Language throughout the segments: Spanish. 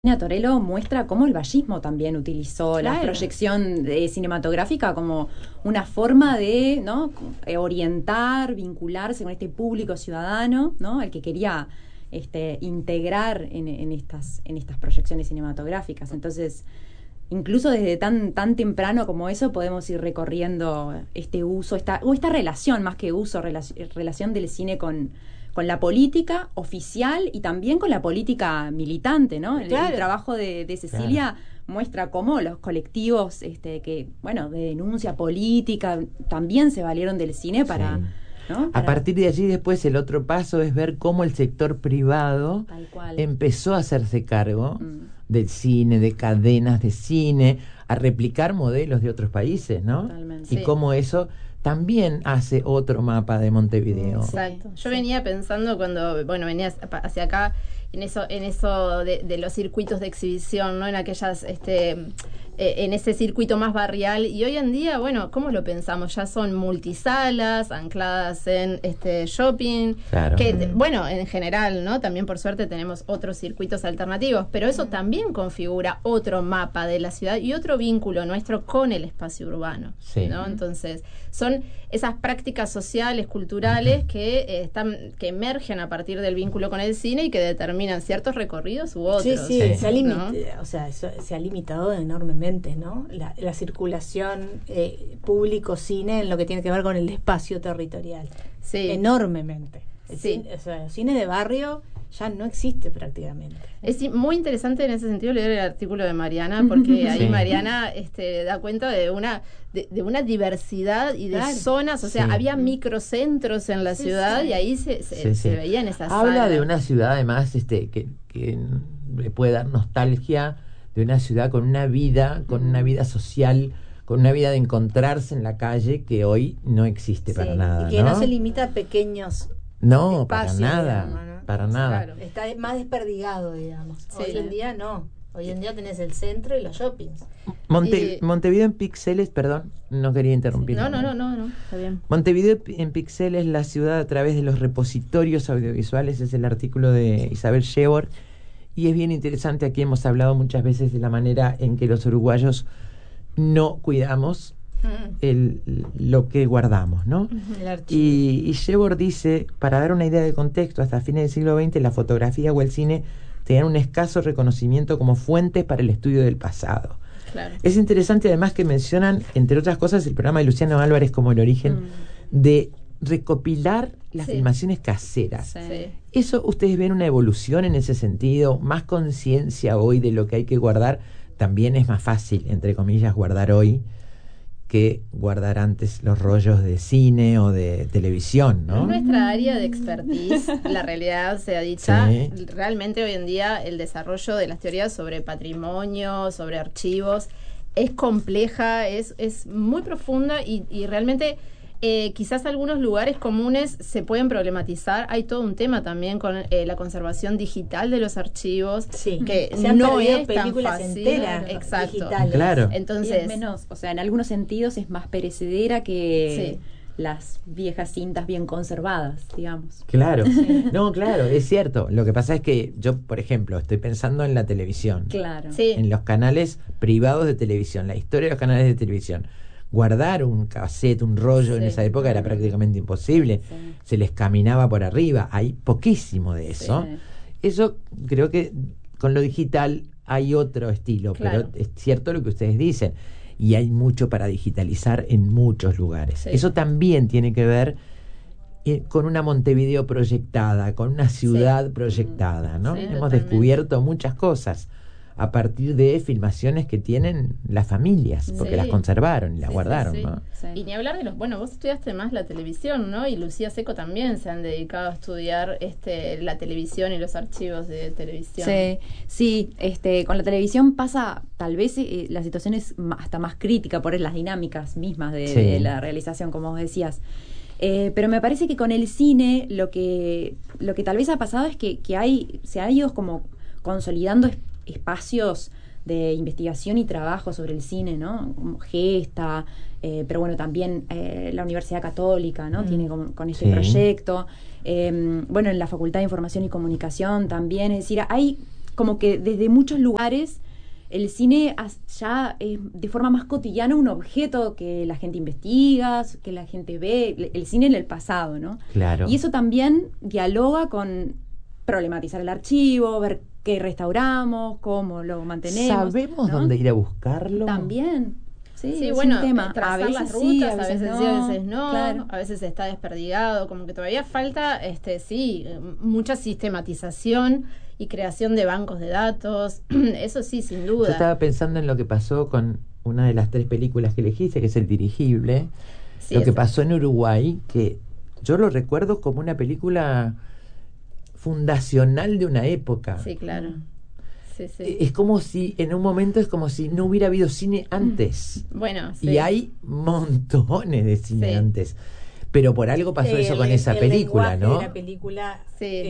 Torello muestra cómo el vallismo también utilizó la proyección cinematográfica como una forma de, ¿no?, orientar, vincularse con este público ciudadano, ¿no?, el que quería integrar en estas proyecciones cinematográficas. Entonces, incluso desde tan temprano como eso podemos ir recorriendo este uso, esta relación, más que uso, relación del cine con la política oficial y también con la política militante, ¿no? El trabajo de Cecilia muestra cómo los colectivos de denuncia política también se valieron del cine para... Sí. ¿no? A partir de allí después el otro paso es ver cómo el sector privado empezó a hacerse cargo del cine, de cadenas de cine, a replicar modelos de otros países, ¿no? Totalmente. Y cómo eso también hace otro mapa de Montevideo. Exacto. Yo venía pensando cuando, venía hacia acá, en eso de los circuitos de exhibición, ¿no? En aquellas, en ese circuito más barrial, y hoy en día, ¿cómo lo pensamos? Ya son multisalas, ancladas en shopping, que, en general, ¿no? También por suerte tenemos otros circuitos alternativos, pero eso también configura otro mapa de la ciudad y otro vínculo nuestro con el espacio urbano, ¿no? Entonces, son esas prácticas sociales, culturales que emergen a partir del vínculo con el cine y que determinan ciertos recorridos u otros. Se ha limitado enormemente, ¿no? La circulación público-cine en lo que tiene que ver con el espacio territorial. Enormemente. El cine de barrio ya no existe prácticamente. Es muy interesante en ese sentido leer el artículo de Mariana, porque ahí Mariana da cuenta de una diversidad y de zonas, había microcentros en la ciudad y ahí se veían esas salas. Habla de una ciudad además que le puede dar nostalgia, de una ciudad con una vida social, con una vida de encontrarse en la calle que hoy no existe para nada. Y que no se limita a pequeños para nada, digamos, ¿no? para nada. Claro. Está más desperdigado, digamos. Hoy en día no. Hoy en día tenés el centro y los shoppings. Montevideo en píxeles, perdón, no quería interrumpir. No, está bien. Montevideo en píxeles, la ciudad a través de los repositorios audiovisuales, es el artículo de Isabel Shebor, y es bien interesante. Aquí hemos hablado muchas veces de la manera en que los uruguayos no cuidamos lo que guardamos, ¿no? Y Shebor dice, para dar una idea de contexto, hasta fines del siglo XX la fotografía o el cine tenían un escaso reconocimiento como fuentes para el estudio del pasado. Claro. Es interesante además que mencionan, entre otras cosas, el programa de Luciano Álvarez como el origen de recopilar las filmaciones caseras. Eso, ustedes ven una evolución en ese sentido, más conciencia hoy de lo que hay que guardar. También es más fácil, entre comillas, guardar hoy que guardar antes los rollos de cine o de televisión, ¿no? En nuestra área de expertise, la realidad sea dicha, realmente hoy en día el desarrollo de las teorías sobre patrimonio, sobre archivos, es compleja, es muy profunda y realmente quizás algunos lugares comunes se pueden problematizar. Hay todo un tema también con la conservación digital de los archivos, que se no es películas tan fácil. enteras digitales. Claro. Entonces, y es menos, en algunos sentidos es más perecedera que las viejas cintas bien conservadas, digamos. Claro. No, claro, es cierto. Lo que pasa es que yo, por ejemplo, estoy pensando en la televisión. Claro. En los canales privados de televisión, la historia de los canales de televisión. Guardar un cassette, un rollo en esa época era prácticamente imposible. Se les caminaba por arriba. Hay poquísimo de eso. Eso creo que con lo digital hay otro estilo, pero es cierto lo que ustedes dicen. Y hay mucho para digitalizar en muchos lugares. Eso también tiene que ver con una Montevideo proyectada, con una ciudad proyectada, ¿no? Hemos descubierto muchas cosas a partir de filmaciones que tienen las familias, porque las conservaron y las guardaron, ¿no? Y ni hablar de vos estudiaste más la televisión, ¿no? Y Lucía Seco también se han dedicado a estudiar la televisión y los archivos de televisión. Sí, con la televisión pasa, tal vez la situación es hasta más crítica por las dinámicas mismas de la realización, como vos decías. Pero me parece que con el cine lo que tal vez ha pasado es que se ha ido como consolidando espacios de investigación y trabajo sobre el cine, ¿no? Como Gesta, pero también la Universidad Católica, ¿no? Tiene con este proyecto. En la Facultad de Información y Comunicación también, es decir, hay como que desde muchos lugares el cine ya es de forma más cotidiana un objeto que la gente investiga, que la gente ve, el cine en el pasado, ¿no? Claro. Y eso también dialoga con problematizar el archivo, ver qué restauramos, cómo lo mantenemos. ¿Sabemos ¿no? dónde ir a buscarlo? También. Sí, bueno, un tema. Trazar a veces las rutas, sí, a veces no, a veces no, claro. a veces está desperdigado, como que todavía falta, mucha sistematización y creación de bancos de datos, eso sí, sin duda. Yo estaba pensando en lo que pasó con una de las 3 películas que elegiste, que es El Dirigible, sí, lo que pasó en Uruguay, que yo lo recuerdo como una película fundacional de una época. Sí, claro. Sí, sí. Es como si, en un momento, es como si no hubiera habido cine antes. Bueno, sí. Y hay montones de cine antes. Pero por algo pasó eso con esa película, ¿no? De la película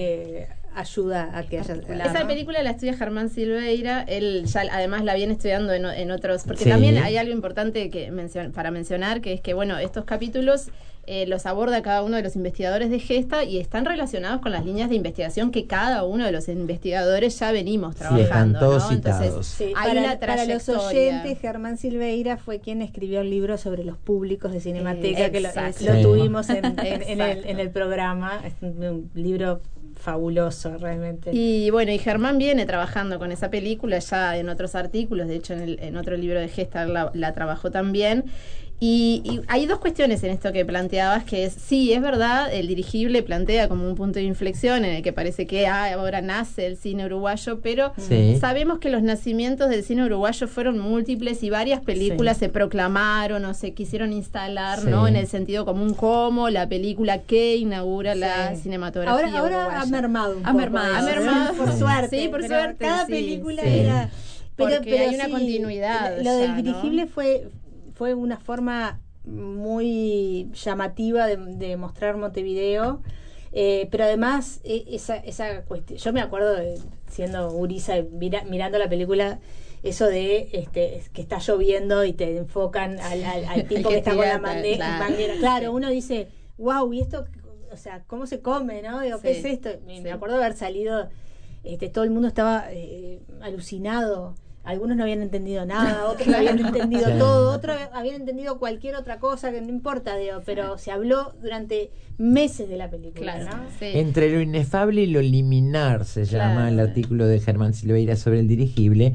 ayuda a que haya... Esa película la estudia Germán Silveira, él ya además la viene estudiando en otros, porque también hay algo importante para mencionar, que es que, bueno, estos capítulos los aborda cada uno de los investigadores de Gesta y están relacionados con las líneas de investigación que cada uno de los investigadores ya venimos trabajando. Están todos ¿no? citados. Entonces, hay una para los oyentes, Germán Silveira fue quien escribió el libro sobre los públicos de Cinemateca, que lo tuvimos en el programa. Es un libro fabuloso realmente. Y bueno, y Germán viene trabajando con esa película ya en otros artículos, de hecho en otro libro de Gesta la trabajó también. Y hay 2 cuestiones en esto que planteabas, que es, sí, es verdad, El Dirigible plantea como un punto de inflexión en el que parece que ahora nace el cine uruguayo, pero sabemos que los nacimientos del cine uruguayo fueron múltiples y varias películas se proclamaron o se quisieron instalar, ¿no? En el sentido común, como la película que inaugura la cinematografía ahora ha mermado un poco. Ha mermado, por suerte. Sí, por suerte. Cada película era... Pero hay una continuidad. Lo del Dirigible fue una forma muy llamativa de mostrar Montevideo, pero además esa cuestión, yo me acuerdo siendo gurisa mirando la película, eso de que está lloviendo y te enfocan al tipo que está con la manguera, claro, uno dice, wow, y esto, o sea, ¿cómo se come, no? Digo, ¿qué es esto? Me acuerdo de haber salido, todo el mundo estaba alucinado. Algunos no habían entendido nada, otros habían entendido todo, otros habían entendido cualquier otra cosa, que no importa, pero se habló durante meses de la película, ¿no? Entre lo inefable y lo liminar se llama el artículo de Germán Silveira sobre El Dirigible,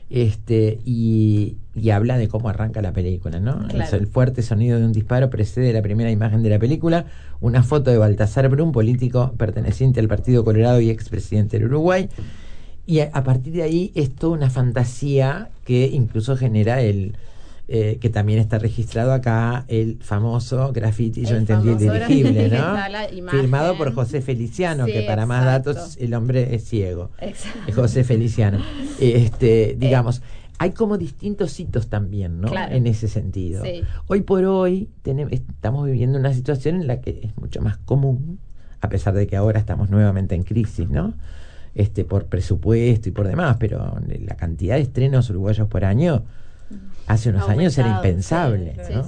y habla de cómo arranca la película, ¿no? El fuerte sonido de un disparo precede la primera imagen de la película, una foto de Baltasar Brum, político perteneciente al Partido Colorado y expresidente del Uruguay. Y a partir de ahí es toda una fantasía que incluso genera que también está registrado acá, el famoso graffiti, yo entendí El Dirigible, ¿no? Firmado por José Feliciano, que para más datos el hombre es ciego. Es José Feliciano. Digamos, hay como distintos hitos también, ¿no? En ese sentido. Hoy por hoy estamos viviendo una situación en la que es mucho más común, a pesar de que ahora estamos nuevamente en crisis, ¿no? Por presupuesto y por demás, pero la cantidad de estrenos uruguayos por año hace unos años era impensable, ¿no?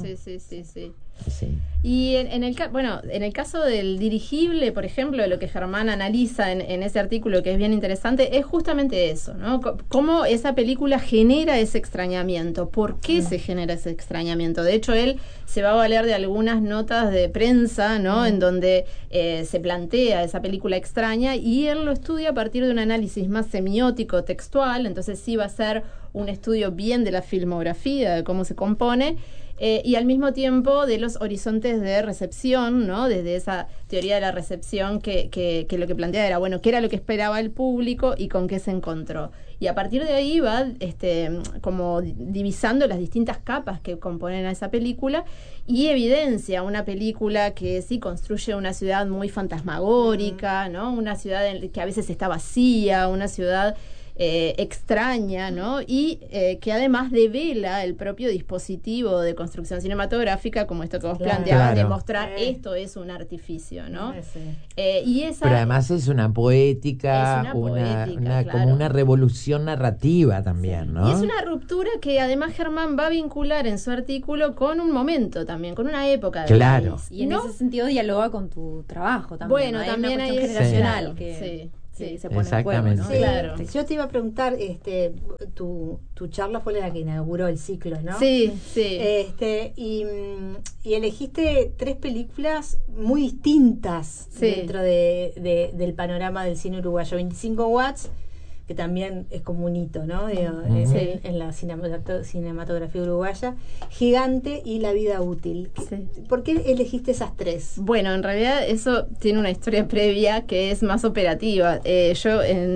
Sí. Y en el caso del Dirigible, por ejemplo, lo que Germán analiza en ese artículo, que es bien interesante, es justamente eso, ¿no? Cómo esa película genera ese extrañamiento, por qué se genera ese extrañamiento. De hecho, él se va a valer de algunas notas de prensa, ¿no? En donde se plantea esa película extraña, y él lo estudia a partir de un análisis más semiótico, textual. Entonces sí va a ser un estudio bien de la filmografía, de cómo se compone, y al mismo tiempo de los horizontes de recepción, ¿no? Desde esa teoría de la recepción que lo que plantea era, bueno, qué era lo que esperaba el público y con qué se encontró. Y a partir de ahí va como divisando las distintas capas que componen a esa película, y evidencia una película que sí construye una ciudad muy fantasmagórica, ¿no? Una ciudad que a veces está vacía, una ciudad extraña, ¿no? Y que además devela el propio dispositivo de construcción cinematográfica, como esto que vos planteabas, de mostrar esto es un artificio, ¿no? Pero además es una poética, como una revolución narrativa también, ¿no? Y es una ruptura que además Germán va a vincular en su artículo con un momento también, con una época del país. Y en ese sentido dialoga con tu trabajo también. Bueno, ¿no? también hay hay una cuestión generacional. Sí, se pone exactamente. en juego, ¿no? Sí, Claro. Yo te iba a preguntar, tu charla fue la que inauguró el ciclo, ¿no? Sí, sí. Y elegiste 3 películas muy distintas dentro del panorama del cine uruguayo. 25 watts, que también es como un hito, ¿no? En la cinematografía uruguaya. Gigante y La vida útil. Sí. ¿Por qué elegiste esas 3? Bueno, en realidad eso tiene una historia previa que es más operativa. Yo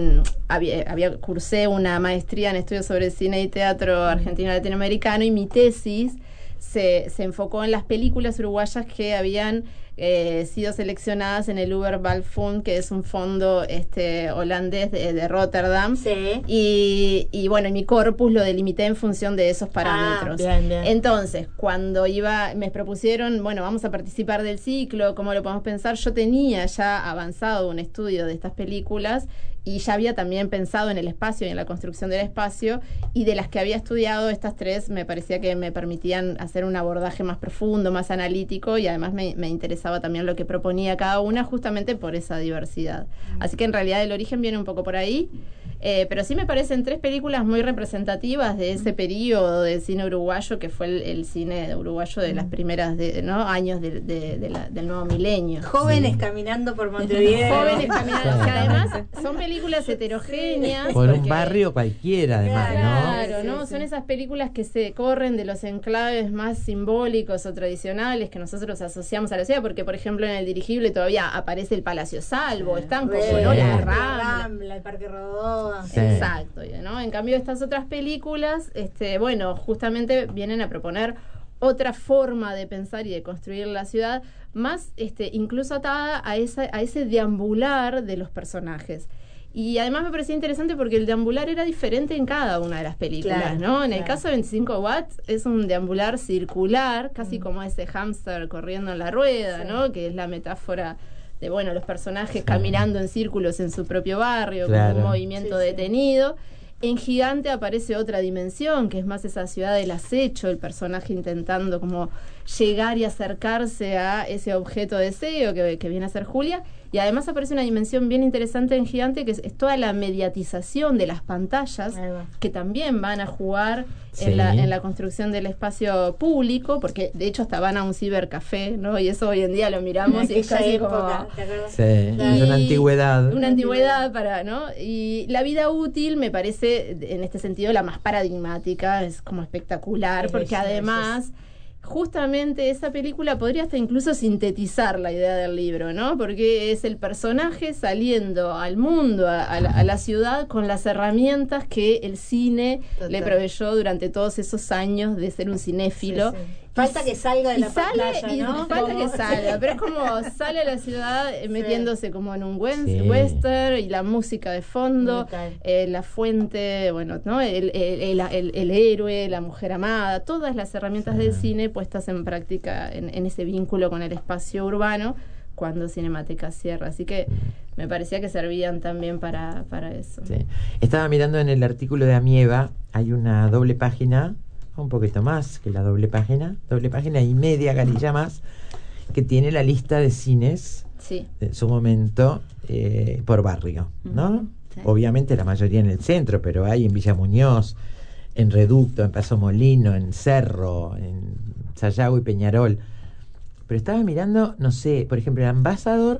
cursé una maestría en estudios sobre cine y teatro argentino latinoamericano, y mi tesis se enfocó en las películas uruguayas que habían sido seleccionadas en el Uber-Bald-Fund, que es un fondo holandés de Rotterdam. Sí. Y bueno, mi corpus lo delimité en función de esos parámetros. Bien. Entonces, cuando me propusieron, bueno, vamos a participar del ciclo, ¿cómo lo podemos pensar? Yo tenía ya avanzado un estudio de estas películas y ya había también pensado en el espacio y en la construcción del espacio, y de las que había estudiado, estas 3 me parecía que me permitían hacer un abordaje más profundo, más analítico, y además me interesaba también lo que proponía cada una, justamente por esa diversidad. Así que en realidad el origen viene un poco por ahí, pero sí me parecen 3 películas muy representativas de ese periodo del cine uruguayo, que fue el cine uruguayo de las primeras años del nuevo milenio. Jóvenes caminando por Montevideo. Jóvenes caminando, que además son películas heterogéneas. Por un barrio cualquiera, además, Claro, ¿no? ¿no? Son esas películas que se corren de los enclaves más simbólicos o tradicionales que nosotros asociamos a la ciudad, porque, por ejemplo, en El dirigible todavía aparece el Palacio Salvo, están como, ¿no? La Rambla, el Parque Rodó. Sí. Exacto, ¿no? En cambio, estas otras películas, bueno, justamente vienen a proponer otra forma de pensar y de construir la ciudad, más incluso atada a ese deambular de los personajes. Y además me parecía interesante porque el deambular era diferente en cada una de las películas, claro, ¿no? En el caso de 25 watts es un deambular circular, casi como ese hámster corriendo en la rueda, ¿no? Que es la metáfora de, bueno, los personajes caminando en círculos en su propio barrio, Claro. como un movimiento detenido. En Gigante aparece otra dimensión, que es más esa ciudad del acecho, el personaje intentando como llegar y acercarse a ese objeto de deseo que viene a ser Julia. Y además aparece una dimensión bien interesante en Gigante, que es toda la mediatización de las pantallas, que también van a jugar en la construcción del espacio público, porque de hecho hasta van a un cibercafé, ¿no? Y eso hoy en día lo miramos y es casi época, como... Sí, de una antigüedad. Una antigüedad ¿no? Y La vida útil me parece, en este sentido, la más paradigmática, es como espectacular, porque además... Justamente esa película podría hasta incluso sintetizar la idea del libro, ¿no? Porque es el personaje saliendo al mundo, a la ciudad, con las herramientas que el cine le proveyó durante todos esos años de ser un cinéfilo. Sí. Falta que salga de la pantalla, ¿no? Falta que salga, pero es como sale a la ciudad metiéndose como en un western, y la música de fondo, la fuente, bueno, ¿no? El héroe, la mujer amada, todas las herramientas del cine puestas en práctica en ese vínculo con el espacio urbano cuando Cinemateca cierra. Así que me parecía que servían también para eso. Sí. Estaba mirando en el artículo de Amieva, hay una doble página, un poquito más que la doble página y media, Galilla más, que tiene la lista de cines en su momento por barrio, ¿no? Sí. Obviamente la mayoría en el centro, pero hay en Villa Muñoz, en Reducto, en Paso Molino, en Cerro, en Sayago y Peñarol. Pero estaba mirando, no sé, por ejemplo, el Ambassador,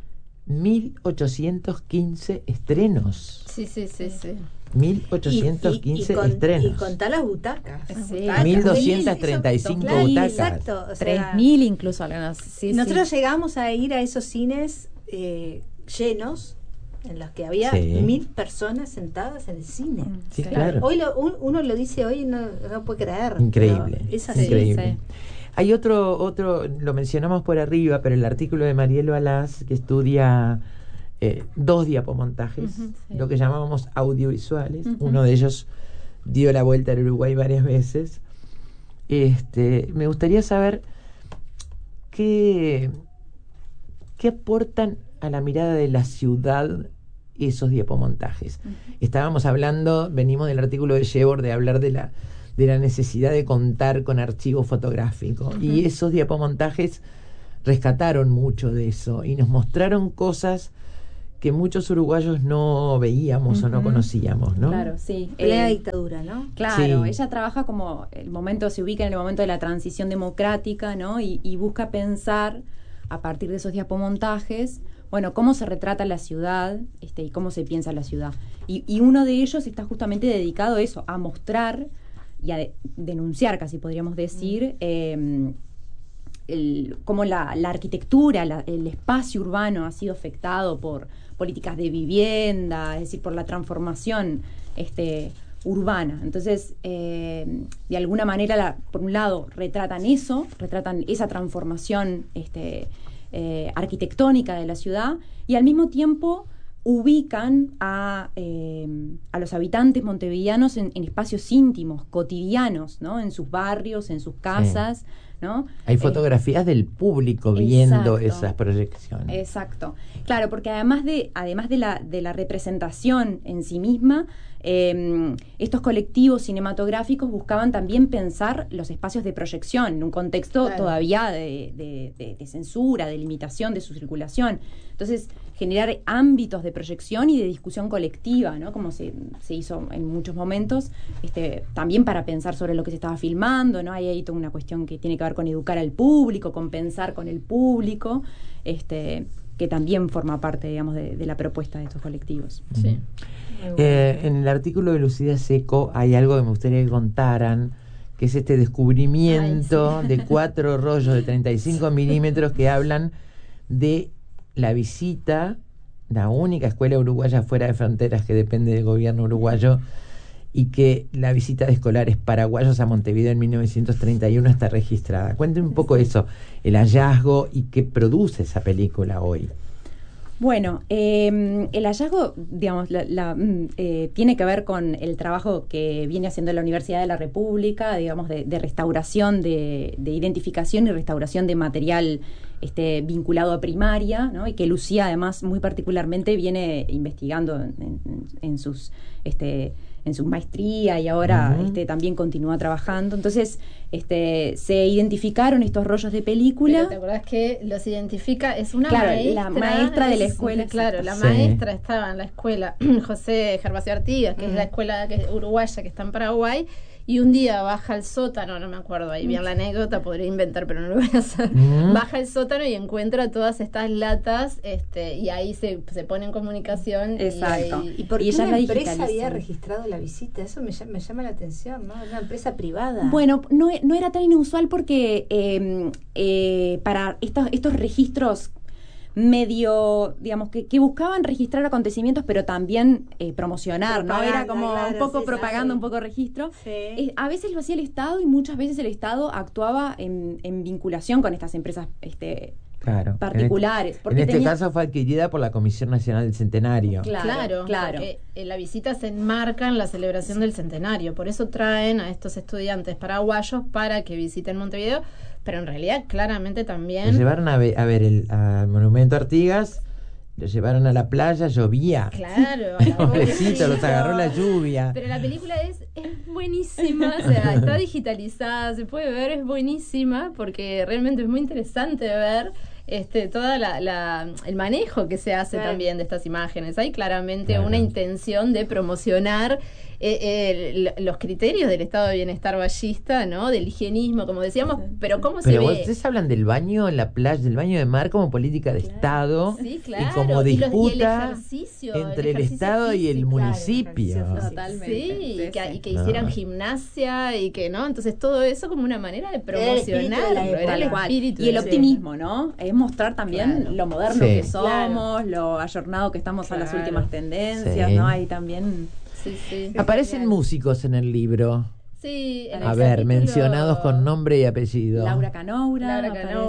1815 estrenos. Sí. 1815 estrenos. Y contá las butacas. Sí. 1235 butacas. Exacto. O sea, 3000 incluso algunas. Sí, nosotros llegamos a ir a esos cines llenos, en los que había 1000 personas sentadas en el cine. Sí, claro. Hoy uno lo dice hoy y no puede creer. Increíble. Es así. Increíble. Sí. Hay otro, lo mencionamos por arriba, pero el artículo de Marielo Alas, que estudia 2 diapomontajes, lo que llamábamos audiovisuales. Uno de ellos dio la vuelta al Uruguay varias veces. Me gustaría saber qué aportan a la mirada de la ciudad esos diapomontajes. Estábamos hablando, venimos del artículo de Shebor de hablar de la necesidad de contar con archivo fotográfico, y esos diapomontajes rescataron mucho de eso y nos mostraron cosas que muchos uruguayos no veíamos o no conocíamos, ¿no? Claro, sí. La dictadura, ¿no? Claro, Sí. ella trabaja como se ubica en el momento de la transición democrática, ¿no? Y busca pensar, a partir de esos diapomontajes, bueno, cómo se retrata la ciudad, y cómo se piensa la ciudad. Y uno de ellos está justamente dedicado a eso, a mostrar y a denunciar, casi podríamos decir, cómo la arquitectura, el espacio urbano ha sido afectado por políticas de vivienda, es decir, por la transformación urbana. Entonces, de alguna manera, por un lado, retratan esa transformación arquitectónica de la ciudad, y al mismo tiempo ubican a los habitantes montevideanos en espacios íntimos, cotidianos, ¿no? En sus barrios, en sus casas, ¿no? Hay fotografías del público viendo esas proyecciones. Exacto. Claro, porque además de la representación en sí misma, estos colectivos cinematográficos buscaban también pensar los espacios de proyección en un contexto todavía de censura, de limitación de su circulación. Entonces, generar ámbitos de proyección y de discusión colectiva, ¿no? Como se hizo en muchos momentos, también para pensar sobre lo que se estaba filmando, ¿no? Hay ahí toda una cuestión que tiene que ver con educar al público, con pensar con el público, que también forma parte, digamos, de la propuesta de estos colectivos. Sí. En el artículo de Lucía Seco hay algo que me gustaría que contaran, que es este descubrimiento de 4 rollos de 35 milímetros que hablan de la visita, la única escuela uruguaya fuera de fronteras que depende del gobierno uruguayo, y que la visita de escolares paraguayos a Montevideo en 1931 está registrada. Cuéntenme un poco eso, el hallazgo y qué produce esa película hoy. Bueno, el hallazgo, digamos, tiene que ver con el trabajo que viene haciendo la Universidad de la República, digamos, de restauración, de identificación y restauración de material vinculado a primaria, ¿no? Y que Lucía, además, muy particularmente viene investigando en su maestría, y ahora también continúa trabajando. Entonces, se identificaron estos rollos de película. Pero ¿te acordás que los identifica? Es una la maestra de la escuela. Claro, la maestra estaba en la escuela José Gervasio Artigas, que es la escuela uruguaya que está en Paraguay, y un día baja al sótano, no me acuerdo ahí bien la anécdota, podría inventar, pero no lo voy a hacer. Baja al sótano y encuentra todas estas latas, y ahí se pone en comunicación. Exacto. ¿Y por qué ella una la empresa digitalizó. había registrado la visita? Eso me llama la atención, ¿no? Una empresa privada. Bueno, no era tan inusual porque para estos registros medio, digamos, que buscaban registrar acontecimientos, pero también promocionar, ¿no? Era como un poco propaganda, un poco registro. Sí. A veces lo hacía el Estado, y muchas veces el Estado actuaba en vinculación con estas empresas Claro. particulares. En este caso fue adquirida por la Comisión Nacional del Centenario. Claro. Porque, la visita se enmarca en la celebración del centenario. Por eso traen a estos estudiantes paraguayos para que visiten Montevideo, pero en realidad claramente también... Lo llevaron a ver al Monumento Artigas, lo llevaron a la playa, llovía. Claro. Pobrecito, los agarró la lluvia. Pero la película es buenísima, o sea, está digitalizada, se puede ver, es buenísima, porque realmente es muy interesante ver todo el manejo que se hace también de estas imágenes. Hay claramente una intención de promocionar los criterios del estado de bienestar ballista, ¿no? Del higienismo, como decíamos, pero ¿cómo se ve? Pero ustedes hablan del baño en la playa, del baño de mar como política de Estado, sí, claro, y como disputa y entre el Estado y el municipio. Totalmente. Sí, y que hicieran gimnasia y que, ¿no? Entonces todo eso como una manera de promocionar. Era el espíritu. Y el optimismo, ¿no? Es mostrar también lo moderno que somos, lo ayornado que estamos a las últimas tendencias, ¿no? Ahí también... Sí. Aparecen músicos en el libro. Sí, en a el ver, capítulo... mencionados con nombre y apellido. Laura Canoura,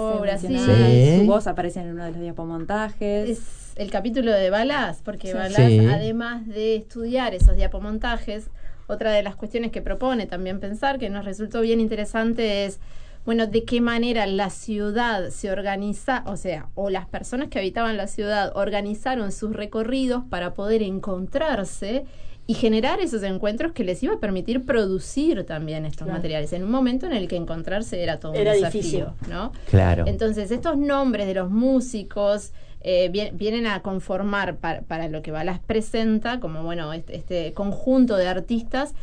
sí. Su voz aparece en uno de los diapomontajes. Es el capítulo de Balaz, porque Balaz, además de estudiar esos diapomontajes, otra de las cuestiones que propone también pensar, que nos resultó bien interesante, es, bueno, de qué manera la ciudad se organiza, o las personas que habitaban la ciudad organizaron sus recorridos para poder encontrarse y generar esos encuentros que les iba a permitir producir también estos materiales, en un momento en el que encontrarse era todo un desafío, difícil, ¿no? Claro. Entonces, estos nombres de los músicos vienen a conformar para lo que Balázs presenta como, bueno, este conjunto de artistas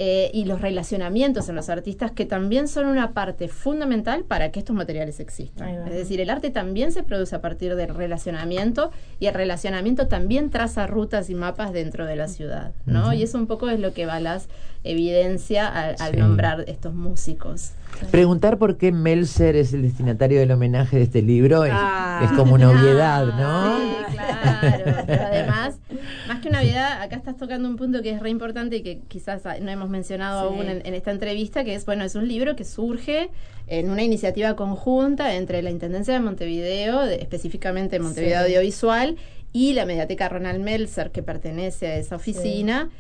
y los relacionamientos en los artistas, que también son una parte fundamental para que estos materiales existan. Es decir, el arte también se produce a partir del relacionamiento, y el relacionamiento también traza rutas y mapas dentro de la ciudad, ¿no? Y eso un poco es lo que Balázs evidencia al nombrar estos músicos. Preguntar por qué Meltzer es el destinatario del homenaje de este libro es como una obviedad, ¿no? Sí, claro. Pero además, más que una obviedad, acá estás tocando un punto que es re importante y que quizás no hemos mencionado aún en esta entrevista, que es, bueno, es un libro que surge en una iniciativa conjunta entre la Intendencia de Montevideo, específicamente Montevideo Audiovisual, y la Mediateca Ronald Meltzer, que pertenece a esa oficina.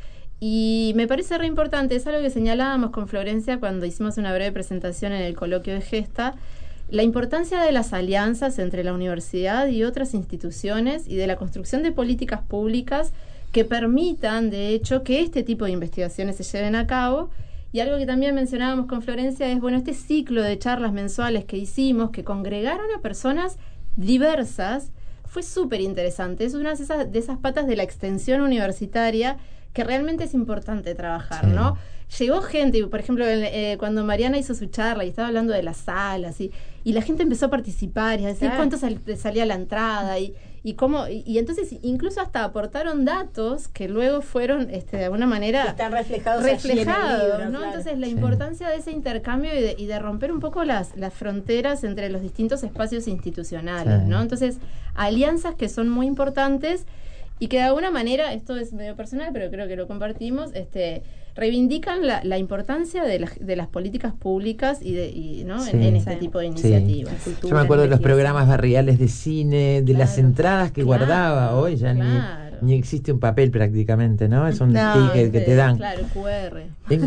Y me parece re importante, es algo que señalábamos con Florencia cuando hicimos una breve presentación en el coloquio de Gesta, la importancia de las alianzas entre la universidad y otras instituciones y de la construcción de políticas públicas que permitan, de hecho, que este tipo de investigaciones se lleven a cabo. Y algo que también mencionábamos con Florencia es, bueno, este ciclo de charlas mensuales que hicimos, que congregaron a personas diversas, fue súper interesante. Es una de esas patas de la extensión universitaria que realmente es importante trabajar, ¿no? Llegó gente, por ejemplo, cuando Mariana hizo su charla y estaba hablando de las salas, y la gente empezó a participar y a decir cuánto salía la entrada y cómo, y entonces incluso hasta aportaron datos que luego fueron de alguna manera están reflejados allí en el libro, ¿no? Claro. Entonces la importancia de ese intercambio y de romper un poco las fronteras entre los distintos espacios institucionales, ¿no? Entonces, alianzas que son muy importantes y que de alguna manera, esto es medio personal, pero creo que lo compartimos, reivindican la importancia de las políticas públicas ¿no? en este tipo de iniciativas. Yo me acuerdo de los programas barriales de cine, de las entradas que guardaba. Hoy ya ni existe un papel prácticamente, ¿no? Es un ticket que te dan. Claro, QR.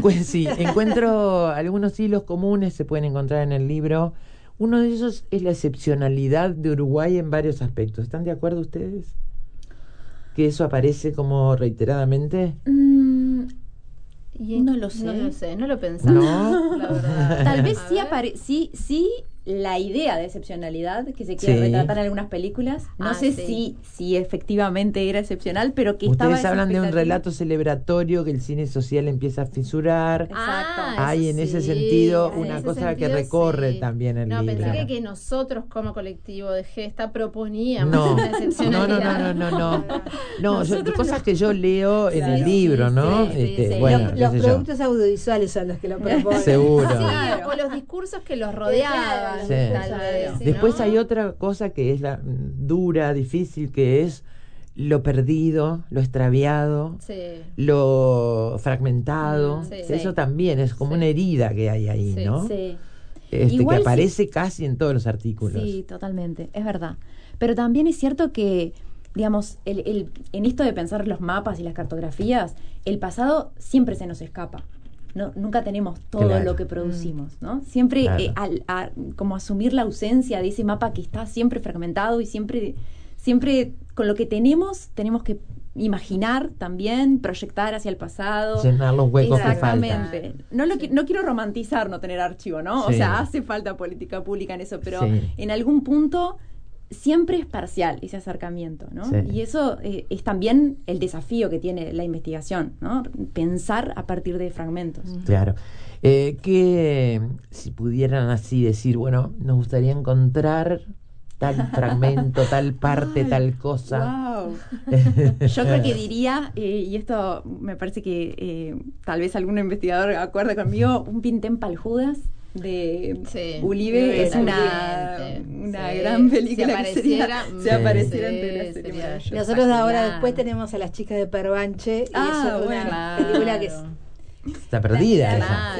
Encuentro algunos hilos comunes, se pueden encontrar en el libro. Uno de ellos es la excepcionalidad de Uruguay en varios aspectos. ¿Están de acuerdo ustedes? ¿Que eso aparece como reiteradamente? No lo sé, no lo pensaba. ¿No? La verdad. Tal vez sí la idea de excepcionalidad que se quiere retratar en algunas películas. No sé si efectivamente era excepcional, pero que estaba. Ustedes hablan de un relato celebratorio que el cine social empieza a fisurar. Exacto. Hay en ese sentido una cosa que recorre también el libro. No, pensé que nosotros como colectivo de Gesta proponíamos una excepcionalidad. No, cosas que yo leo en el libro, ¿no? Bueno, los productos audiovisuales son los que lo proponen. Seguro. O los discursos que los rodeaban. Sí. Tal vez, después hay otra cosa que es la dura, difícil, que es lo perdido, lo extraviado, lo fragmentado. Eso también es como una herida que hay ahí, ¿no? Sí. Que aparece casi en todos los artículos. Sí, totalmente, es verdad. Pero también es cierto que, digamos, en esto de pensar los mapas y las cartografías, el pasado siempre se nos escapa. Nunca tenemos todo lo que producimos, ¿no? Siempre como asumir la ausencia de ese mapa que está siempre fragmentado y siempre con lo que tenemos que imaginar también, proyectar hacia el pasado. Llenar los huecos que faltan. Exactamente. No quiero romantizar no tener archivo, ¿no? O sea, hace falta política pública en eso, pero en algún punto siempre es parcial ese acercamiento, ¿no? Y eso es también el desafío que tiene la investigación, ¿no? Pensar a partir de fragmentos. Claro. Que si pudieran así decir, bueno, nos gustaría encontrar tal fragmento, tal parte, tal cosa. Wow. Yo creo que diría, y esto me parece que tal vez algún investigador acuerde conmigo, un Pintem pal Judas de Ulibe es una gran película si apareciera entre las series. Nosotros ahora después tenemos a Las chicas de Pervanche y es una película que está perdida.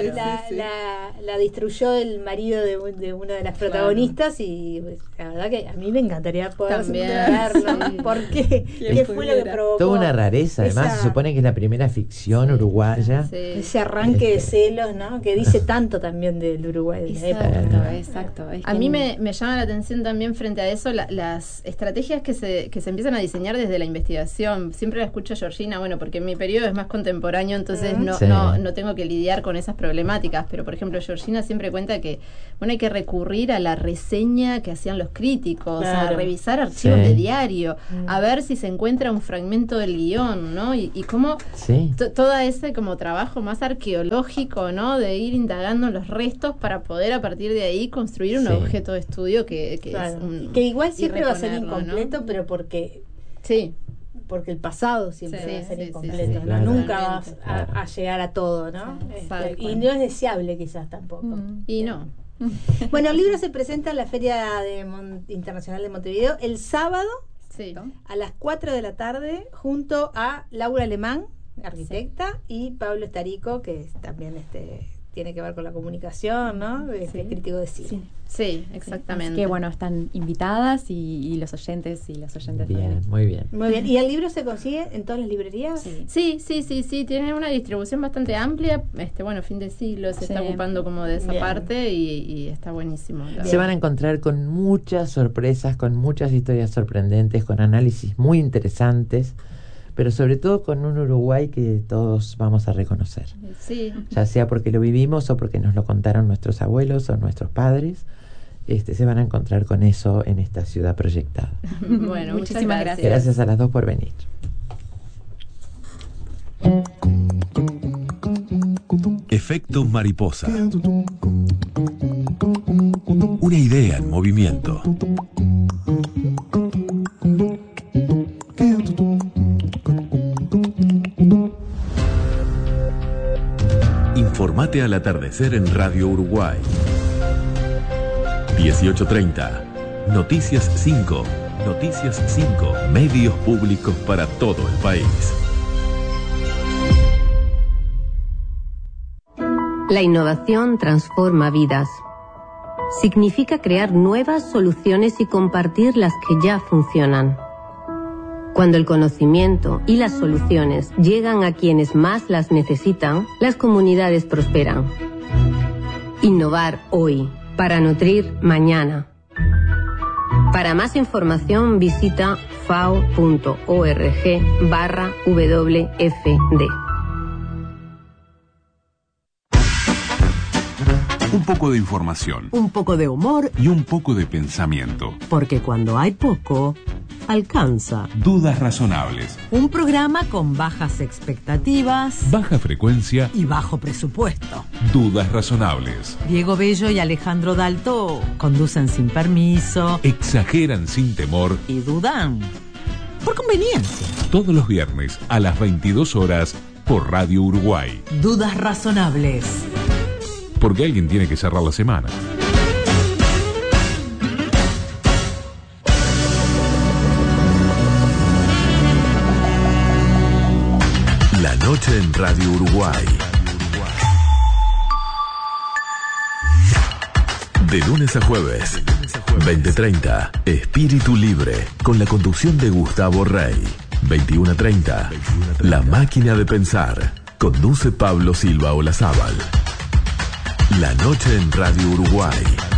La destruyó el marido de una de las protagonistas y pues, la verdad que a mí me encantaría poder verlo. ¿Por qué? ¿Qué fue lo que provocó? Toda una rareza, además se supone que es la primera ficción uruguaya. Ese arranque de celos, ¿no? Que dice tanto también del Uruguay de la época. Exacto. A mí me llama la atención también frente a eso las estrategias que se empiezan a diseñar desde la investigación. Siempre la escucho a Georgina, bueno, porque mi periodo es más contemporáneo, entonces no no tengo que lidiar con esas problemáticas, pero por ejemplo Georgina siempre cuenta que hay que recurrir a la reseña que hacían los críticos, a revisar archivos de diario, a ver si se encuentra un fragmento del guión, ¿no? Y cómo todo ese como trabajo más arqueológico, ¿no? De ir indagando en los restos para poder a partir de ahí construir un objeto de estudio que es que igual siempre va a ser incompleto, ¿no? Pero porque el pasado siempre va a ser incompleto, ¿no? Claro. Nunca vas a llegar a todo, ¿no? Y no es deseable quizás tampoco. Y no. Bueno, el libro se presenta en la Feria Internacional de Montevideo el sábado a las 4 de la tarde junto a Laura Alemán, arquitecta, y Pablo Estarico, que también tiene que ver con la comunicación, ¿no? Crítico de cine. Sí, exactamente. Así que bueno, están invitadas y los oyentes Bien, también. muy bien. Muy bien. ¿Y el libro se consigue en todas las librerías? Sí. Tiene una distribución bastante amplia. Fin de siglo se está ocupando como de esa parte y está buenísimo. Se van a encontrar con muchas sorpresas, con muchas historias sorprendentes, con análisis muy interesantes, pero sobre todo con un Uruguay que todos vamos a reconocer. Sí. Ya sea porque lo vivimos o porque nos lo contaron nuestros abuelos o nuestros padres. Se van a encontrar con eso en esta ciudad proyectada. Bueno, muchísimas gracias. Gracias a las dos por venir. Efecto mariposa. Una idea en movimiento. Informate al atardecer en Radio Uruguay. 18:30. Noticias 5. Noticias 5. Medios públicos para todo el país. La innovación transforma vidas. Significa crear nuevas soluciones y compartir las que ya funcionan. Cuando el conocimiento y las soluciones llegan a quienes más las necesitan, las comunidades prosperan. Innovar hoy, para nutrir mañana. Para más información visita fao.org/WFD. Un poco de información. Un poco de humor. Y un poco de pensamiento. Porque cuando hay poco, alcanza. Dudas razonables. Un programa con bajas expectativas, baja frecuencia y bajo presupuesto. Dudas razonables. Diego Bello y Alejandro Dalto conducen sin permiso, exageran sin temor y dudan por conveniencia. Todos los viernes a las 22 horas por Radio Uruguay. Dudas razonables. Porque alguien tiene que cerrar la semana. La noche en Radio Uruguay. De lunes a jueves, 20:30, Espíritu Libre, con la conducción de Gustavo Rey. 21:30, La Máquina de Pensar, conduce Pablo Silva Olazábal. La noche en Radio Uruguay.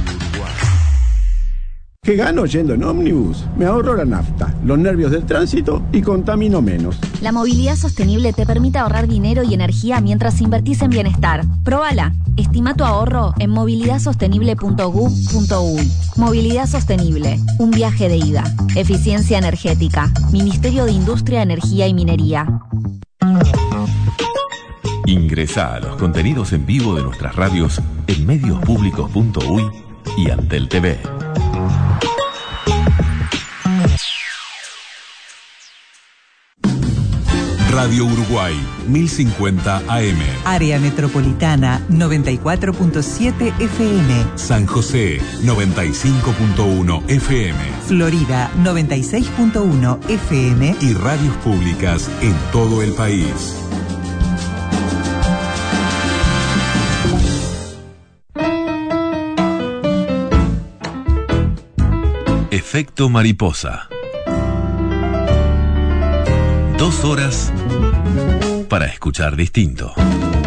¿Qué gano yendo en ómnibus? Me ahorro la nafta, los nervios del tránsito y contamino menos. La movilidad sostenible te permite ahorrar dinero y energía mientras invertís en bienestar. Próbala. Estima tu ahorro en movilidadsostenible.gov.uy. Movilidad sostenible. Un viaje de ida. Eficiencia energética. Ministerio de Industria, Energía y Minería. Ingresá a los contenidos en vivo de nuestras radios en mediospublicos.uy y Antel TV. Radio Uruguay, 1050 AM. Área Metropolitana, 94.7 FM. San José, 95.1 FM. Florida, 96.1 FM. Y radios públicas en todo el país. Efecto mariposa. 2 horas para escuchar distinto.